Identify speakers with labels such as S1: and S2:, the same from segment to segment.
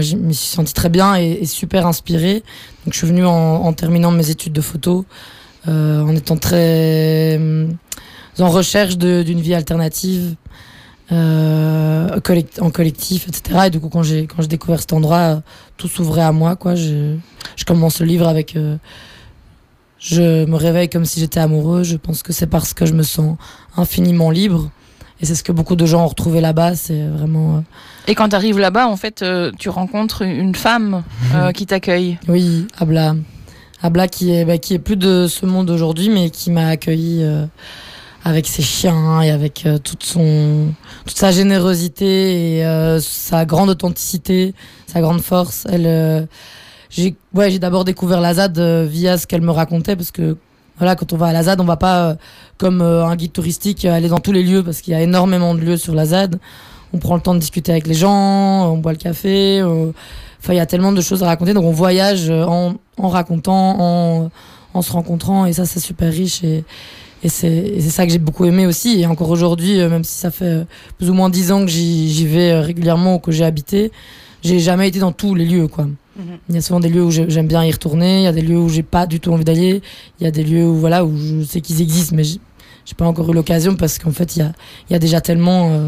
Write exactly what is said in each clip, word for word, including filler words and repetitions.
S1: Je me suis sentie très bien et, et super inspirée. Donc je suis venue en, en terminant mes études de photo, euh, en étant très euh, en recherche de, d'une vie alternative, euh, collect, en collectif, et cetera. Et du coup, quand j'ai, quand j'ai découvert cet endroit, tout s'ouvrait à moi, quoi. Je, je commence le livre avec... Euh, je me réveille comme si j'étais amoureux. Je pense que c'est parce que je me sens infiniment libre. Et c'est ce que beaucoup de gens ont retrouvé là-bas. C'est vraiment... Euh...
S2: Et quand tu arrives là-bas, en fait, euh, tu rencontres une femme euh, qui t'accueille.
S1: Oui, Abla. Abla qui est, bah, qui est plus de ce monde aujourd'hui, mais qui m'a accueilli euh, avec ses chiens et avec euh, toute, son, toute sa générosité et euh, sa grande authenticité, sa grande force. Elle, euh, j'ai, ouais, j'ai d'abord découvert la Z A D euh, via ce qu'elle me racontait, parce que voilà, quand on va à la Z A D, on va pas, euh, comme euh, un guide touristique, aller dans tous les lieux, parce qu'il y a énormément de lieux sur la Z A D. On prend le temps de discuter avec les gens, on boit le café. Euh, enfin, il y a tellement de choses à raconter. Donc, on voyage en, en racontant, en, en se rencontrant. Et ça, c'est super riche. Et, et, c'est, et c'est ça que j'ai beaucoup aimé aussi. Et encore aujourd'hui, même si ça fait plus ou moins dix ans que j'y, j'y vais régulièrement ou que j'ai habité, j'ai jamais été dans tous les lieux, quoi. Mm-hmm. Il y a souvent des lieux où j'aime bien y retourner. Il y a des lieux où j'ai pas du tout envie d'aller. Il y a des lieux où, voilà, où je sais qu'ils existent, mais j'ai, j'ai pas encore eu l'occasion, parce qu'en fait, il y a, il y a déjà tellement... Euh,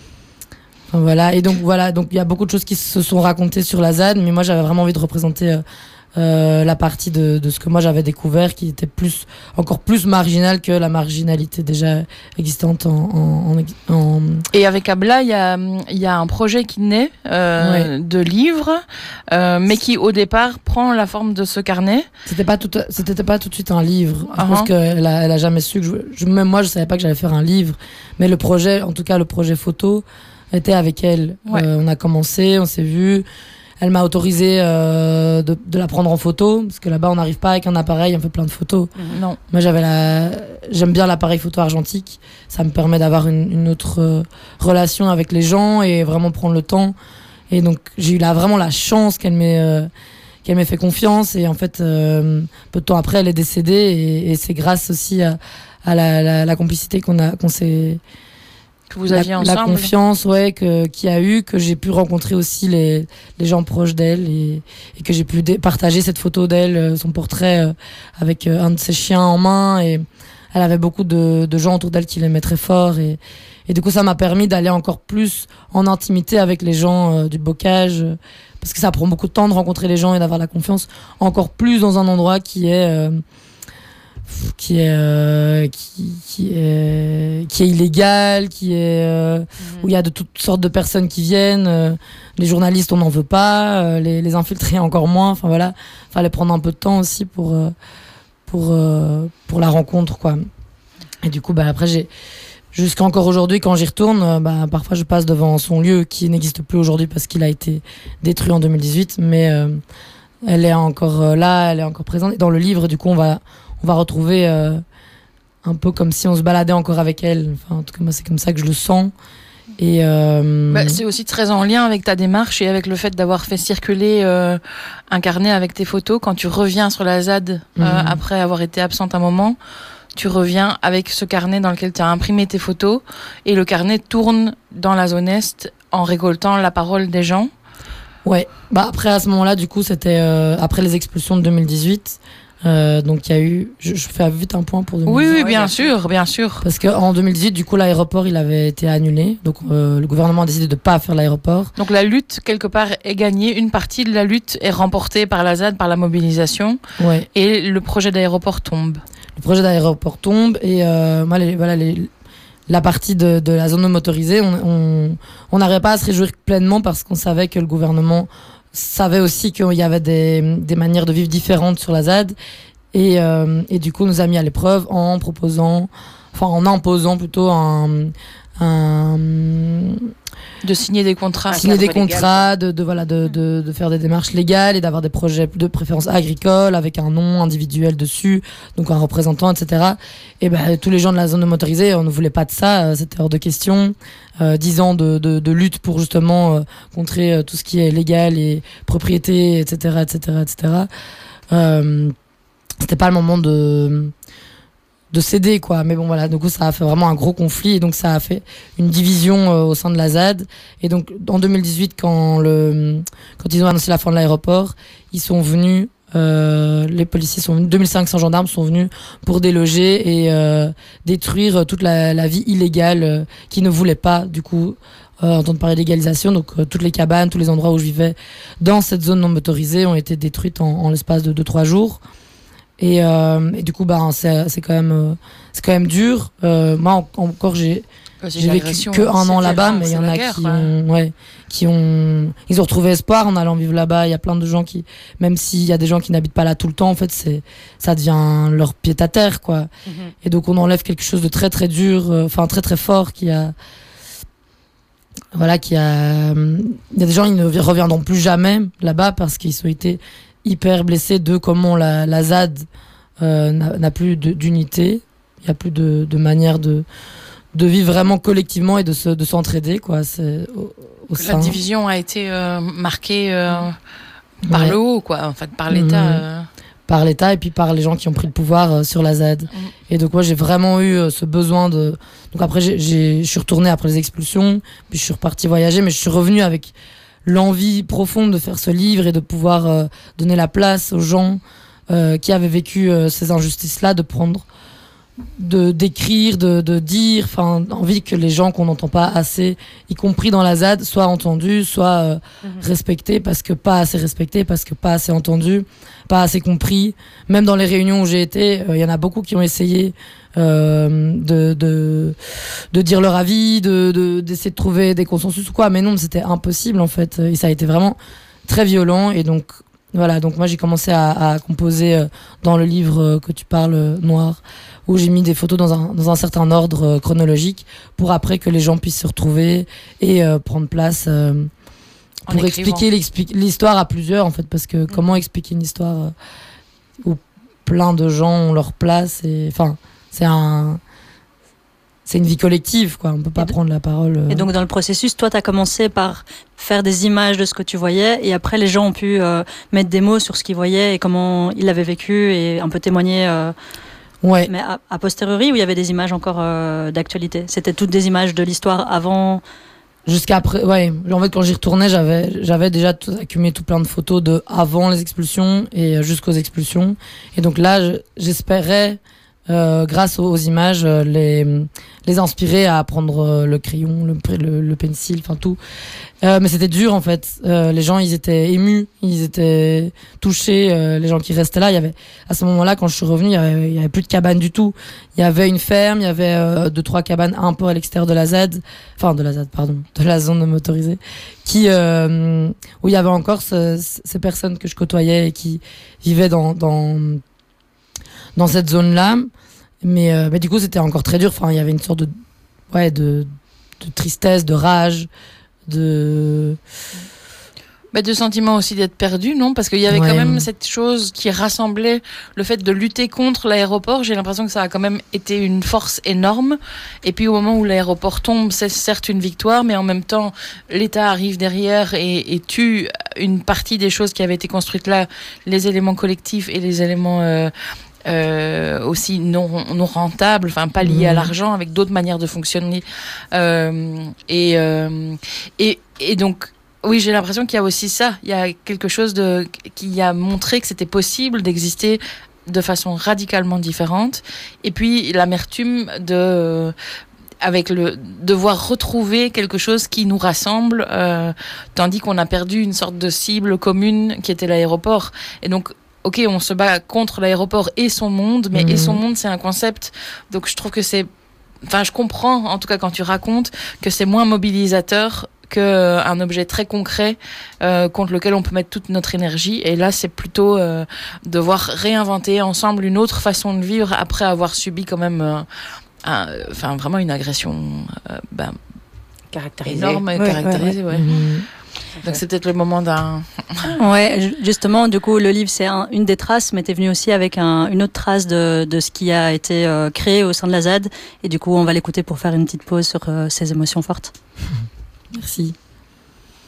S1: Voilà, et donc voilà, donc il y a beaucoup de choses qui se sont racontées sur la Z A D, mais moi j'avais vraiment envie de représenter euh, euh, la partie de, de ce que moi j'avais découvert, qui était plus, encore plus marginal que la marginalité déjà existante en, en, en, en...
S2: Et avec Abla, il y a, il y a un projet qui naît euh, ouais. de livre, euh, mais qui au départ prend la forme de ce carnet.
S1: C'était pas tout, c'était pas tout de suite un livre. Je
S2: uh-huh.
S1: pense qu'elle a, elle a jamais su que je, je, même moi je savais pas que j'allais faire un livre, mais le projet, en tout cas le projet photo, était avec elle. Ouais. Euh, on a commencé, on s'est vu. Elle m'a autorisé euh, de, de la prendre en photo, parce que là-bas on n'arrive pas avec un appareil, on fait plein de photos.
S2: Non.
S1: Moi j'avais la, j'aime bien l'appareil photo argentique. Ça me permet d'avoir une, une autre euh, relation avec les gens et vraiment prendre le temps. Et donc j'ai eu là vraiment la chance qu'elle m'ait euh, qu'elle m'ait fait confiance. Et en fait, euh, peu de temps après, elle est décédée, et, et c'est grâce aussi à, à la, la, la complicité qu'on a, qu'on s'est
S2: que vous aviez
S1: la,
S2: ensemble.
S1: La confiance, ouais, que, qu'il y a eu, que j'ai pu rencontrer aussi les, les gens proches d'elle, et, et que j'ai pu dé- partager cette photo d'elle, son portrait euh, avec euh, un de ses chiens en main, et elle avait beaucoup de, de gens autour d'elle qui l'aimaient très fort, et, et du coup ça m'a permis d'aller encore plus en intimité avec les gens euh, du bocage, euh, parce que ça prend beaucoup de temps de rencontrer les gens et d'avoir la confiance, encore plus dans un endroit qui est... Euh, qui est euh, qui, qui est qui est illégal, qui est euh, mmh. où il y a de toutes sortes de personnes qui viennent, euh, les journalistes on n'en veut pas, euh, les les infiltrés encore moins, enfin voilà, fallait prendre un peu de temps aussi pour euh, pour euh, pour la rencontre, quoi. Et du coup bah après j'ai jusqu'encore aujourd'hui quand j'y retourne, euh, bah parfois je passe devant son lieu qui n'existe plus aujourd'hui parce qu'il a été détruit en deux mille dix-huit, mais euh, elle est encore là, elle est encore présente. Et dans le livre, du coup on va on va retrouver euh, un peu comme si on se baladait encore avec elle. Enfin, en tout cas, moi, c'est comme ça que je le sens. Et euh...
S2: bah, c'est aussi très en lien avec ta démarche et avec le fait d'avoir fait circuler euh, un carnet avec tes photos. Quand tu reviens sur la Z A D, euh, mmh. après avoir été absente un moment, tu reviens avec ce carnet dans lequel tu as imprimé tes photos, et le carnet tourne dans la zone Est en récoltant la parole des gens.
S1: Ouais, bah après à ce moment-là, du coup, c'était euh, après les expulsions de deux mille dix-huit. Euh, donc il y a eu, je, je fais vite un point pour deux mille dix-huit.
S2: Oui, oui, bien sûr, bien sûr.
S1: Parce qu'en deux mille dix-huit, du coup, l'aéroport il avait été annulé, donc euh, le gouvernement a décidé de pas faire l'aéroport.
S2: Donc la lutte quelque part est gagnée, une partie de la lutte est remportée par la Z A D, par la mobilisation. Ouais. Et le projet d'aéroport tombe.
S1: Le projet d'aéroport tombe et euh, moi, les, voilà les. La partie de, de la zone non motorisée, on on n'arrivait pas à se réjouir pleinement parce qu'on savait que le gouvernement savait aussi qu'il y avait des, des manières de vivre différentes sur la Z A D, et, euh, et du coup nous a mis à l'épreuve en proposant, enfin en imposant plutôt un, un
S2: de signer des contrats,
S1: signer des contrats, de, de voilà de, de de faire des démarches légales et d'avoir des projets de préférence agricole avec un nom individuel dessus, donc un représentant, et cetera. Et ben tous les gens de la zone motorisée, on ne voulait pas de ça, c'était hors de question. Euh, dix ans de, de, de lutte pour justement euh, contrer euh, tout ce qui est légal et propriété, et cetera, et cetera, et cetera. Euh, c'était pas le moment de de céder, quoi. Mais bon, voilà, du coup, ça a fait vraiment un gros conflit et donc ça a fait une division euh, au sein de la Z A D. Et donc, en deux mille dix-huit, quand le, quand ils ont annoncé la fin de l'aéroport, ils sont venus, euh, les policiers sont venus, deux mille cinq cents gendarmes sont venus pour déloger et euh, détruire toute la, la vie illégale euh, qui ne voulait pas, du coup, euh, entendre parler d'égalisation. Donc, euh, toutes les cabanes, tous les endroits où je vivais dans cette zone non motorisée ont été détruites en, en l'espace de deux trois jours. Et, euh, et du coup, bah, c'est, c'est quand même, euh, c'est quand même dur. Euh, moi, en, encore, j'ai, j'ai vécu que un an là-bas, mais il y en a guerre, qui ouais. ont, ouais, qui ont, ils ont retrouvé espoir en allant vivre là-bas. Il y a plein de gens qui, même s'il y a des gens qui n'habitent pas là tout le temps, en fait, c'est, ça devient leur pied à terre, quoi. Mm-hmm. Et donc, on enlève quelque chose de très, très dur, enfin, euh, très, très fort qui a, voilà, qui a, il y a des gens, ils ne reviendront plus jamais là-bas parce qu'ils ont été hyper blessé de comment la, la Z A D euh, n'a, n'a plus de, d'unité, il n'y a plus de, de manière de, de vivre vraiment collectivement et de, se, de s'entraider, quoi. C'est au, au sein.
S2: La division a été euh, marquée euh, par ouais. le haut, quoi, en fait, par l'État.
S1: Mmh.
S2: Euh...
S1: Par l'État et puis par les gens qui ont pris le pouvoir euh, sur la Z A D. Mmh. Et donc moi j'ai vraiment eu euh, ce besoin de... Donc après j'ai, j'ai, je suis retournée après les expulsions, puis je suis repartie voyager, mais je suis revenue avec l'envie profonde de faire ce livre et de pouvoir euh, donner la place aux gens euh, qui avaient vécu euh, ces injustices-là, de prendre, de d'écrire, de, de dire, enfin, envie que les gens qu'on n'entend pas assez, y compris dans la Z A D, soient entendus, soient euh, mmh. respectés, parce que pas assez respectés, parce que pas assez entendus, pas assez compris. Même dans les réunions où j'ai été, il euh, y en a beaucoup qui ont essayé euh, de, de, de dire leur avis, de, de, d'essayer de trouver des consensus ou quoi, mais non, c'était impossible en fait. Et ça a été vraiment très violent. Et donc, voilà, donc moi j'ai commencé à, à composer euh, dans le livre euh, que tu parles, euh, Noir, où j'ai mis des photos dans un, dans un certain ordre euh, chronologique pour après que les gens puissent se retrouver et euh, prendre place euh, pour expliquer l'histoire à plusieurs en fait, parce que mmh. comment expliquer une histoire euh, où plein de gens ont leur place et enfin c'est un c'est une vie collective, quoi. On peut pas et prendre la parole. Euh...
S3: Et donc dans le processus, toi, t'as commencé par faire des images de ce que tu voyais, et après les gens ont pu euh, mettre des mots sur ce qu'ils voyaient et comment ils l'avaient vécu et un peu témoigner. Euh...
S1: Ouais.
S3: Mais a, a posteriori, où il y avait des images encore euh, d'actualité. C'était toutes des images de l'histoire avant.
S1: Jusqu'après, ouais. En fait, quand j'y retournais, j'avais, j'avais déjà tout, accumulé tout plein de photos de avant les expulsions et jusqu'aux expulsions. Et donc là, je, j'espérais, euh, grâce aux, aux images, euh, les, les inspirer à prendre euh, le crayon, le, le, le pencil, enfin tout. Euh, mais c'était dur, en fait. Euh, les gens, ils étaient émus, ils étaient touchés. Euh, les gens qui restaient là, il y avait, à ce moment-là, quand je suis revenue, il y avait, il y avait plus de cabanes du tout. Il y avait une ferme, il y avait euh, deux, trois cabanes un peu à l'extérieur de la Z A D, enfin de la Z A D, pardon, de la zone motorisée, qui, euh, où il y avait encore ce, ces personnes que je côtoyais et qui vivaient dans, dans, dans cette zone-là. Mais, euh, mais du coup, c'était encore très dur. Enfin, il y avait une sorte de, ouais, de, de tristesse, de rage, de...
S2: Bah, de sentiment aussi d'être perdu, non? Parce qu'il y avait ouais. quand même cette chose qui rassemblait le fait de lutter contre l'aéroport. J'ai l'impression que ça a quand même été une force énorme. Et puis au moment où l'aéroport tombe, c'est certes une victoire, mais en même temps, l'État arrive derrière et, et tue une partie des choses qui avaient été construites là, les éléments collectifs et les éléments... Euh, Euh, aussi non, non rentable, enfin pas lié mmh. à l'argent, avec d'autres manières de fonctionner. Euh, et, euh, et, et donc, oui, j'ai l'impression qu'il y a aussi ça. Il y a quelque chose de, qui a montré que c'était possible d'exister de façon radicalement différente. Et puis, l'amertume de... avec le devoir retrouver quelque chose qui nous rassemble, euh, tandis qu'on a perdu une sorte de cible commune qui était l'aéroport. Et donc, ok, on se bat contre l'aéroport et son monde, mais mmh. et son monde, c'est un concept. Donc, je trouve que c'est... Enfin, je comprends, en tout cas, quand tu racontes, que c'est moins mobilisateur qu'un objet très concret euh, contre lequel on peut mettre toute notre énergie. Et là, c'est plutôt euh, devoir réinventer ensemble une autre façon de vivre après avoir subi quand même... Euh, un, enfin, vraiment une agression euh, ben,
S4: caractérisée.
S2: énorme et
S3: ouais,
S2: caractérisée, ouais. ouais. ouais. Mmh. Donc c'est peut-être le moment d'un...
S3: Ouais, justement, du coup, le livre, c'est un, une des traces, mais t'es venu aussi avec un, une autre trace de, de ce qui a été euh, créé au sein de la Z A D. Et du coup, on va l'écouter pour faire une petite pause sur euh, ces émotions fortes.
S1: Merci.